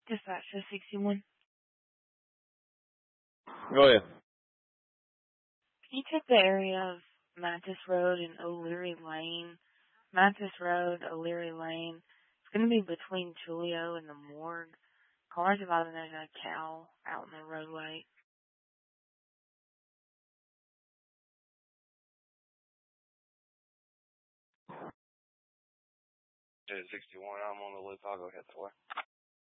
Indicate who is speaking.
Speaker 1: Dispatch 61.
Speaker 2: Go ahead.
Speaker 1: Can you check the area of Mathis Road and O'Leary Lane? Mathis Road, O'Leary Lane. It's going to be between Tulio and the morgue. Cars about to there's a cow out in the roadway.
Speaker 3: 61, I'm on the loop. I'll go ahead that way.